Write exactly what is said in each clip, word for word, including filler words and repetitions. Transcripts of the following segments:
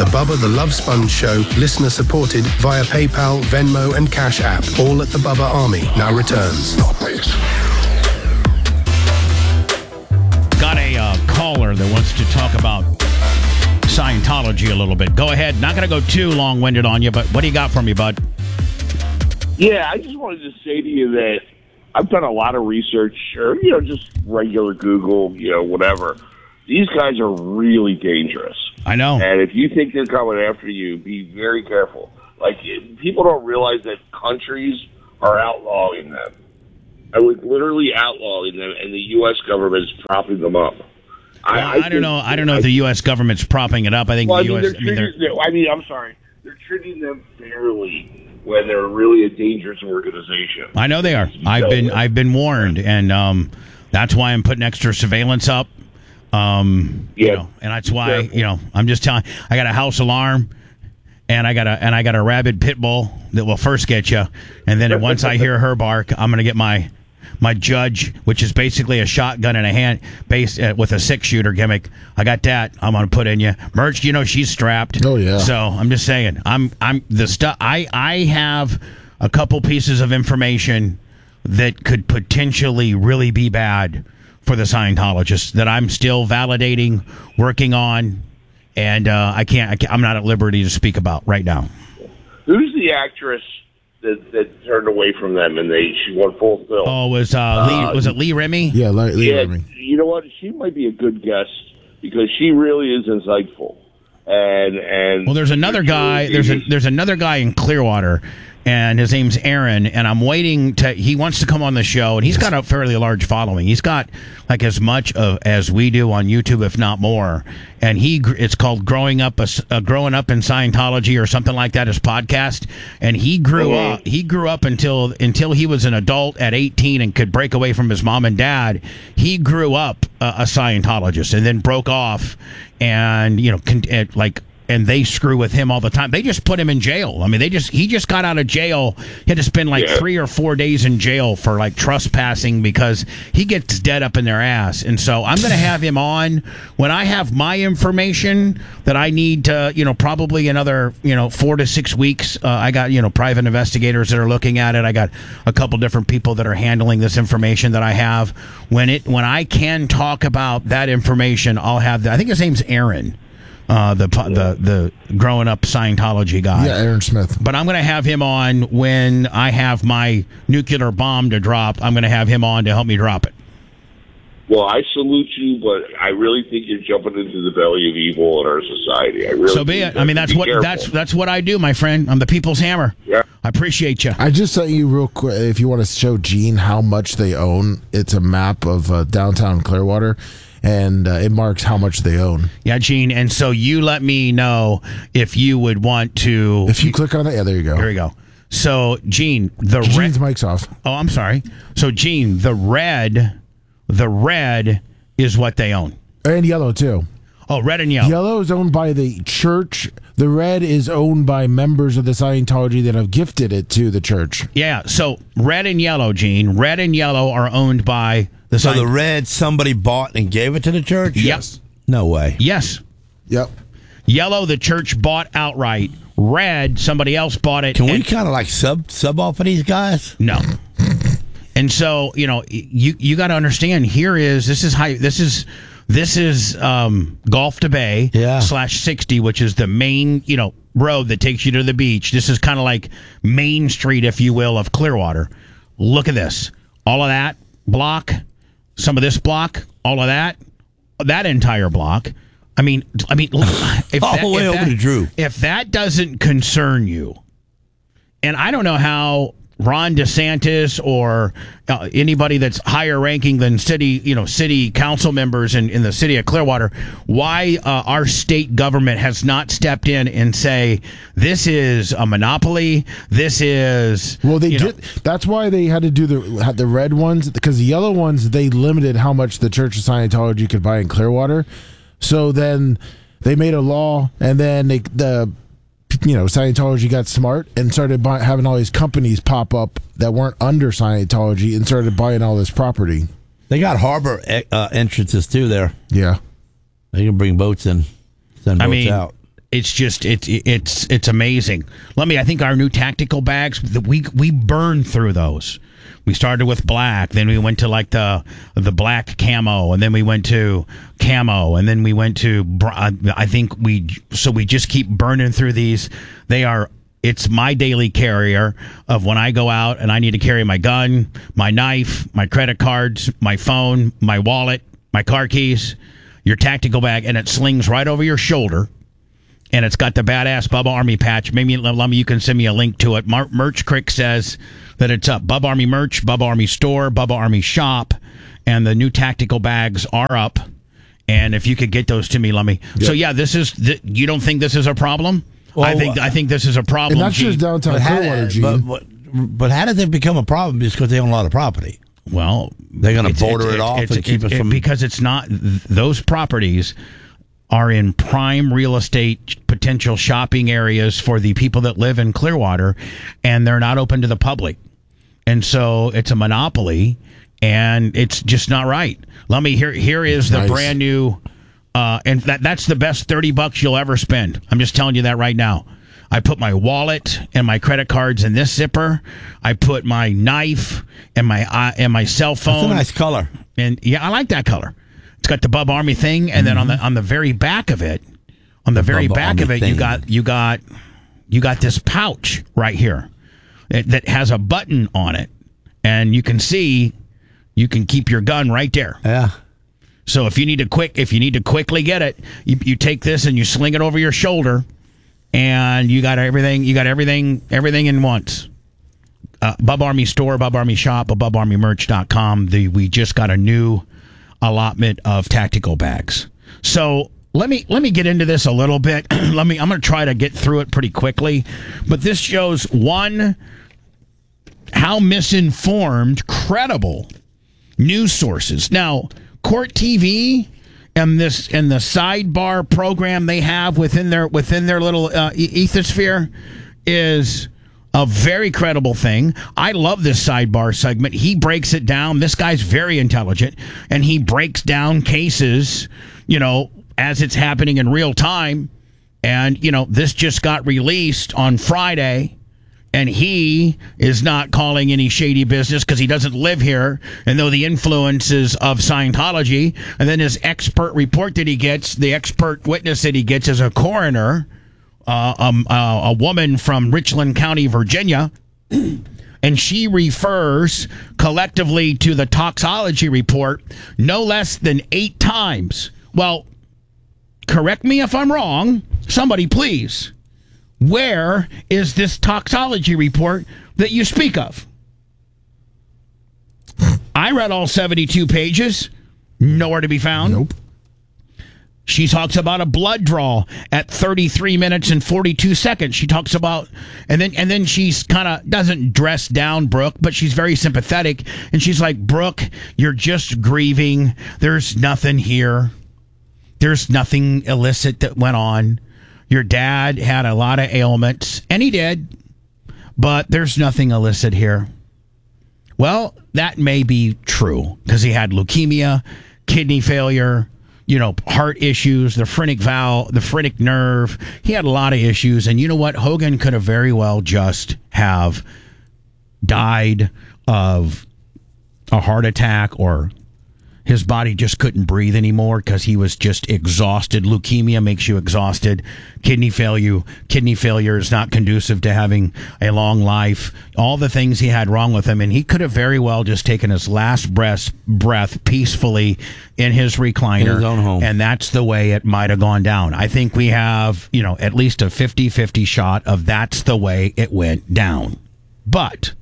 The Bubba the Love Sponge Show, listener supported via PayPal, Venmo, and Cash App. All at the Bubba Army now returns. Stop it. Got a uh, caller that wants to talk about Scientology a little bit. Go ahead. Not going to go too long-winded on you, but what do you got for me, bud? Yeah, I just wanted to say to you that I've done a lot of research, or, you know, just regular Google, you know, whatever. These guys are really dangerous. I know. And if you think they're coming after you, be very careful. Like, people don't realize that countries are outlawing them. I would literally outlawing them, and the U S government is propping them up. Well, I, I, I don't think, know. I don't know I, if the U S government's propping it up. I think well, the I mean, U S. They're treating, I, mean, I mean, I'm sorry. They're treating them fairly when they're really a dangerous organization. I know they are. I've been I've been warned, and um, that's why I'm putting extra surveillance up. Um, yeah, you know, and that's why you know I'm just telling. I got a house alarm, and I got a and I got a rabid pit bull that will first get you, and then once I hear her bark, I'm gonna get my my Judge, which is basically a shotgun in a hand, based uh, with a six shooter gimmick. I got that. I'm gonna put in you. Merch, you know she's strapped. Oh yeah. So I'm just saying. I'm I'm the stuff. I I have a couple pieces of information that could potentially really be bad for the Scientologists that I'm still validating, working on, and uh, I can't, I can't. I'm not at liberty to speak about right now. Who's the actress that, that turned away from them and they she won full film? Oh, was uh, uh, Lee? Was it Lee Remy? Yeah, Lee, Lee yeah, Remy. You know what? She might be a good guest because she really is insightful. And and well, there's another guy. There's a, there's another guy in Clearwater, and his name's Aaron. And I'm waiting to. He wants to come on the show, and he's got a fairly large following. He's got like as much of as we do on YouTube, if not more. And he, it's called "Growing Up," a, uh, "Growing Up in Scientology" or something like that. His podcast, and he grew mm-hmm. up. He grew up until until he was an adult at eighteen and could break away from his mom and dad. He grew up uh, a Scientologist and then broke off, and you know, con- like. And they screw with him all the time. They just put him in jail. I mean, they just he just got out of jail. He had to spend like yeah. three or four days in jail for like trespassing because he gets dead up in their ass. And so I'm going to have him on when I have my information that I need to, you know, probably another, you know, four to six weeks. Uh, I got, you know, private investigators that are looking at it. I got a couple different people that are handling this information that I have. When it when I can talk about that information, I'll have that. I think his name's Aaron. Uh, the the the growing up Scientology guy. Yeah, Aaron Smith. But I'm going to have him on when I have my nuclear bomb to drop. I'm going to have him on to help me drop it. Well, I salute you, but I really think you're jumping into the belly of evil in our society. I really so be it. I mean, that's what careful. that's that's what I do, my friend. I'm the people's hammer. Yeah, I appreciate you. I just sent you real quick. If you want to show Gene how much they own, it's a map of uh, downtown Clearwater. And uh, it marks how much they own. Yeah, Gene. And so you let me know if you would want to. If you click on it, yeah, there you go. Here we go. So, Gene, the Gene's red. mic's off. Oh, I'm sorry. So, Gene, the red, the red is what they own. And yellow, too. Oh, red and yellow. Yellow is owned by the church. The red is owned by members of the Scientology that have gifted it to the church. Yeah, so red and yellow, Gene. Red and yellow are owned by the So Scient- the red somebody bought and gave it to the church? Yes. No way. Yes. Yep. Yellow, the church bought outright. Red, somebody else bought it. Can we and- kind of like sub sub off of these guys? No. And so, you know, you you got to understand, here is, this is how, this is, this is um, Gulf to Bay yeah. slash sixty, which is the main, you know, road that takes you to the beach. This is kind of like Main Street, if you will, of Clearwater. Look at this. All of that block, some of this block, all of that, that entire block. I mean, I mean, if all that, the way if over that, to Drew. If that doesn't concern you, and I don't know how Ron DeSantis or uh, anybody that's higher ranking than city, you know, city council members in, in the city of Clearwater, why uh, our state government has not stepped in and say, this is a monopoly. This is, well, they did. know, That's why they had to do the had the red ones, because the yellow ones, they limited how much the Church of Scientology could buy in Clearwater. So then they made a law, and then they, the you know, Scientology got smart and started buy, having all these companies pop up that weren't under Scientology and started buying all this property. They got harbor uh, entrances too there. Yeah. They can bring boats in, send boats I mean, out. it's just it's it's it's amazing. Let me. I think our new tactical bags. We we burn through those. We started with black, then we went to like the the black camo, and then we went to camo, and then we went to. I think we so we just keep burning through these. They are. It's my daily carrier of when I go out and I need to carry my gun, my knife, my credit cards, my phone, my wallet, my car keys, your tactical bag, and it slings right over your shoulder. And it's got the badass Bubba Army patch. Maybe let me, you can send me a link to it. Mar- Merch Crick says that it's up. Bubba Army merch, Bubba Army store, Bubba Army shop, and the new tactical bags are up. And if you could get those to me, let me. Yep. So yeah, this is. Th- you don't think this is a problem? Well, I think I think this is a problem. And that's just downtown Clearwater, Gene. But, but, but how does it become a problem? Because they own a lot of property. Well, they're going to border it, it off and keep us from because it's not those properties are in prime real estate potential shopping areas for the people that live in Clearwater, and they're not open to the public. And so it's a monopoly, and it's just not right. Let me, here, here is the nice. brand new, uh, and that that's the best thirty bucks you'll ever spend. I'm just telling you that right now. I put my wallet and my credit cards in this zipper. I put my knife and my uh, and my cell phone. That's a nice color. And yeah, I like that color. It's got the Bub Army thing, and mm-hmm. then on the on the very back of it, on the, the very Bubba back Army of it, thing. you got you got you got this pouch right here that, that has a button on it, and you can see you can keep your gun right there. Yeah. So if you need to quick if you need to quickly get it, you, you take this and you sling it over your shoulder, and you got everything. You got everything everything in once. Uh, Bub Army store, Bub Army shop, bub army merch dot com. The we just got a new allotment of tactical bags. So let me let me get into this a little bit. let me I'm going to try to get through it pretty quickly, but this shows one how misinformed credible news sources. Now, Court T V and this and the sidebar program they have within their within their little uh, ethosphere is a very credible thing. I love this sidebar segment. He breaks it down. This guy's very intelligent, and he breaks down cases, you know, as it's happening in real time. And, you know, this just got released on Friday, and he is not calling any shady business because he doesn't live here and know the influences of Scientology. And then his expert report that he gets, the expert witness that he gets is a coroner, Uh, um, uh, a woman from Richland County, Virginia, and she refers collectively to the toxology report no less than eight times. Well, correct me if I'm wrong. Somebody, please. Where is this toxology report that you speak of? I read all seventy-two pages. Nowhere to be found. Nope. She talks about a blood draw at thirty-three minutes and forty-two seconds. She talks about, and then and then she's kind of doesn't dress down Brooke, but she's very sympathetic. And she's like, Brooke, you're just grieving. There's nothing here. There's nothing illicit that went on. Your dad had a lot of ailments, and he did, but there's nothing illicit here. Well, that may be true because he had leukemia, kidney failure, you know, heart issues, the phrenic valve, the phrenic nerve. He had a lot of issues. And you know what? Hogan could have very well just have died of a heart attack, or his body just couldn't breathe anymore because he was just exhausted. Leukemia makes you exhausted. Kidney failure, kidney failure is not conducive to having a long life. All the things he had wrong with him, and he could have very well just taken his last breath, breath peacefully in his recliner, in his own home. And that's the way it might have gone down. I think we have, you know, at least a fifty-fifty shot of that's the way it went down. But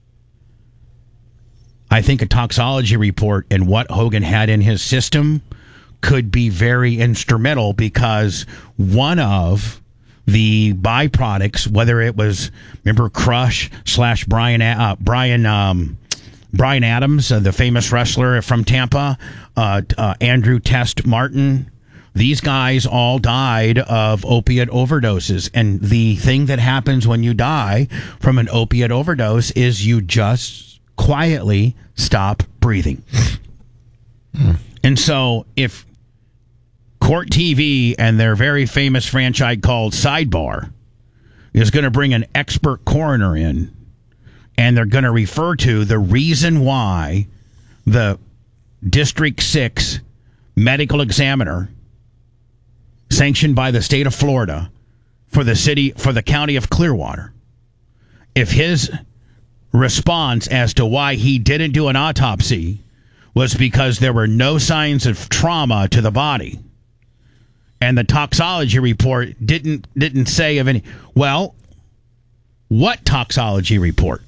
I think a toxology report and what Hogan had in his system could be very instrumental, because one of the byproducts, whether it was, remember Crush slash Brian uh, Brian um, Brian Adams, uh, the famous wrestler from Tampa, uh, uh, Andrew Test Martin, these guys all died of opiate overdoses. And the thing that happens when you die from an opiate overdose is you just quietly stop breathing. Mm. And so if Court T V and their very famous franchise called Sidebar is going to bring an expert coroner in, and they're going to refer to the reason why the District six medical examiner sanctioned by the state of Florida for the city, for the county of Clearwater, if his response as to why he didn't do an autopsy was because there were no signs of trauma to the body, and the toxology report didn't didn't say of any. Well, what toxology report?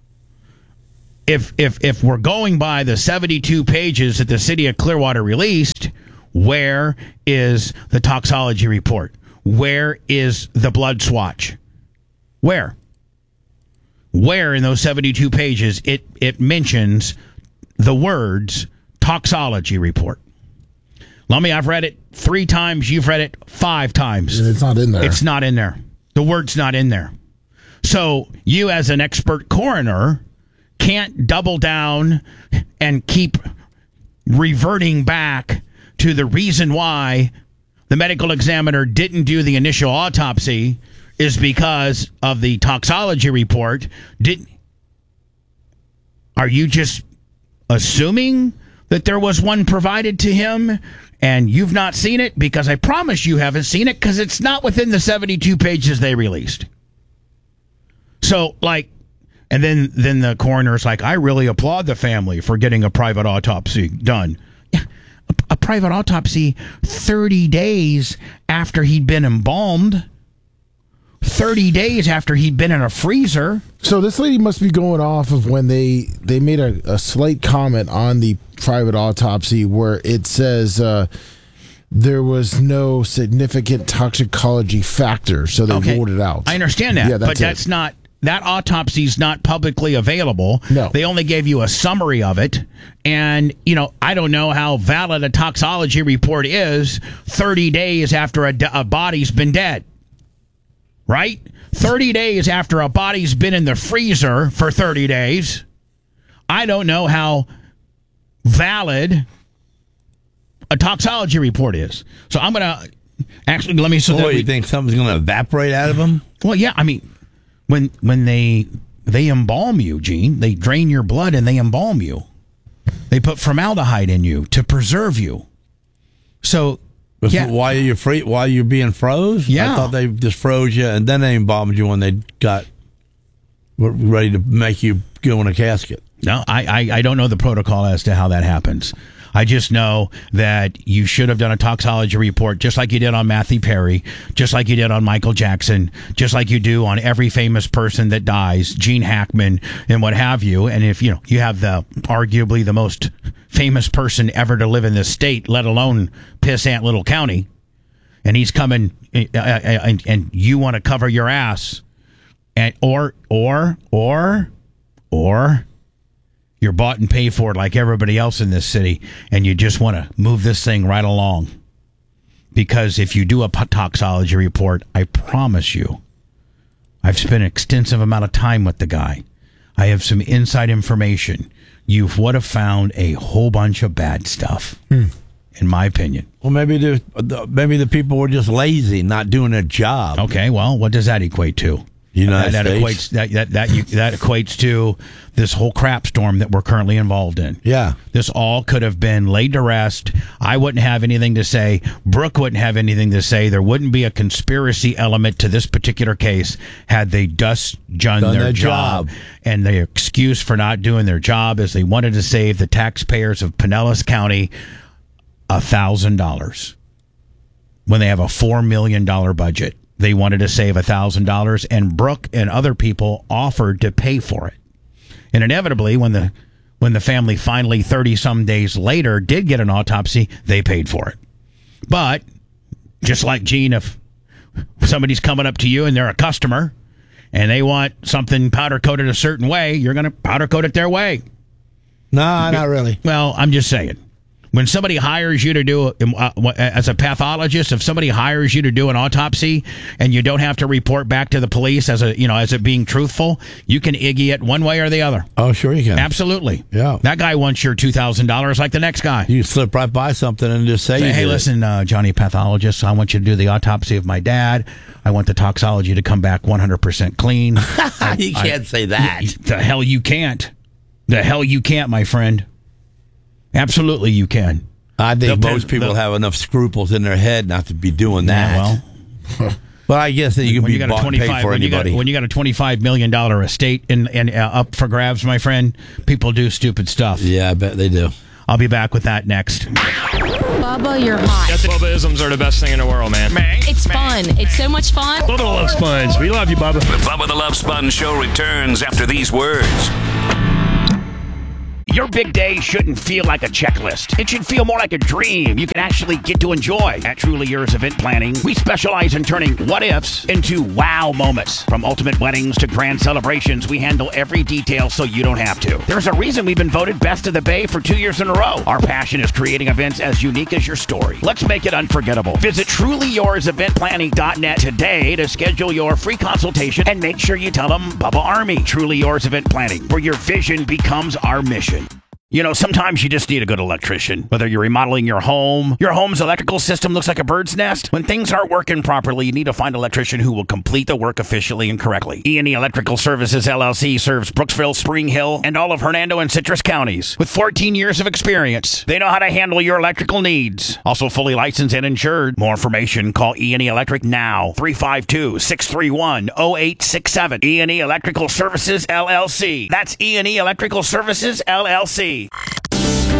If if if we're going by the seventy-two pages that the city of Clearwater released, where is the toxology report? Where is the blood swatch? Where? Where in those seventy-two pages it it mentions the words toxology report? Lummy, I've read it three times. You've read it five times. And it's not in there. It's not in there. The word's not in there. So you, as an expert coroner, can't double down and keep reverting back to the reason why the medical examiner didn't do the initial autopsy is because of the toxology report. Did Are you just assuming that there was one provided to him and you've not seen it? Because I promise you haven't seen it, because it's not within the seventy-two pages they released. So, like, and then, then the coroner's like, I really applaud the family for getting a private autopsy done. Yeah, a, a private autopsy thirty days after he'd been embalmed. thirty days after he'd been in a freezer. So this lady must be going off of when they, they made a, a slight comment on the private autopsy where it says uh, there was no significant toxicology factor, so they Okay. ruled it out. I understand that, Yeah, that's but that's it. not, that autopsy's not publicly available. No. They only gave you a summary of it. And, you know, I don't know how valid a toxology report is thirty days after a, a body's been dead. Right? thirty days after a body's been in the freezer for thirty days. I don't know how valid a toxology report is. So I'm going to actually, let me... so Oh, that you we, think something's going to evaporate out of him? Well, yeah, I mean, when when they they embalm you, Gene, they drain your blood and they embalm you. They put formaldehyde in you to preserve you. So... Before, yeah. While you're free, while you're being froze? Yeah. I thought they just froze you and then they embalmed you when they got were ready to make you go in a casket. No, I, I, I don't know the protocol as to how that happens. I just know that you should have done a toxology report just like you did on Matthew Perry, just like you did on Michael Jackson, just like you do on every famous person that dies, Gene Hackman and what have you. And if you know you have the arguably the most famous person ever to live in this state, let alone pissant little county, and he's coming uh, uh, and, and you want to cover your ass, and or or or or you're bought and paid for it like everybody else in this city, and you just want to move this thing right along. Because if you do a toxology report, I promise you, I've spent an extensive amount of time with the guy. I have some inside information. You would have found a whole bunch of bad stuff, hmm. in my opinion. Well, maybe the maybe the people were just lazy, not doing their job. Okay, well, what does that equate to? United that, that States. equates that that that, you, that equates to this whole crap storm that we're currently involved in. Yeah, this all could have been laid to rest. I wouldn't have anything to say. Brooke wouldn't have anything to say. There wouldn't be a conspiracy element to this particular case had they just done, done their, their job. job. And the excuse for not doing their job is they wanted to save the taxpayers of Pinellas County a thousand dollars when they have a four million dollar budget. They wanted to save one thousand dollars, and Brooke and other people offered to pay for it. And inevitably, when the when the family finally, thirty-some days later, did get an autopsy, they paid for it. But, just like, Gene, if somebody's coming up to you and they're a customer, and they want something powder-coated a certain way, you're going to powder-coat it their way. No, not really. Well, I'm just saying. When somebody hires you to do, uh, as a pathologist, if somebody hires you to do an autopsy and you don't have to report back to the police as a, you know, as it being truthful, you can Iggy it one way or the other. Oh, sure you can. Absolutely. Yeah. That guy wants your two thousand dollars like the next guy. You slip right by something and just say, say you hey, did listen, uh, Johnny Pathologist, I want you to do the autopsy of my dad. I want the toxology to come back one hundred percent clean. I, you can't I, say that. Y- the hell you can't. The hell you can't, my friend. Absolutely you can. I think They'll most pay- people they'll- have enough scruples in their head not to be doing that. Yeah, well. But I guess that you can When be you got a bought and paid twenty-five, for when you got, anybody. when you got a twenty-five million dollar estate and and uh, up for grabs, my friend, people do stupid stuff. Yeah, I bet they do. I'll be back with that next. Bubba, you're hot. That's Bubba-isms are the best thing in the world, man. It's fun. It's so much fun. Bubba the Love Sponge. We love you, Bubba. The Bubba the Love Sponge Show returns after these words. Your big day shouldn't feel like a checklist. It should feel more like a dream you can actually get to enjoy. At Truly Yours Event Planning, we specialize in turning what-ifs into wow moments. From ultimate weddings to grand celebrations, we handle every detail so you don't have to. There's a reason we've been voted Best of the Bay for two years in a row. Our passion is creating events as unique as your story. Let's make it unforgettable. Visit truly yours event planning dot net today to schedule your free consultation and make sure you tell them Bubba Army. Truly Yours Event Planning, where your vision becomes our mission. You know, sometimes you just need a good electrician. Whether you're remodeling your home, your home's electrical system looks like a bird's nest. When things aren't working properly, you need to find an electrician who will complete the work efficiently and correctly. E and E Electrical Services, L L C serves Brooksville, Spring Hill, and all of Hernando and Citrus counties. With fourteen years of experience, they know how to handle your electrical needs. Also fully licensed and insured. More information, call E and E Electric now. three five two, six three one, zero eight six seven. E and E Electrical Services, L L C. That's E and E Electrical Services, L L C.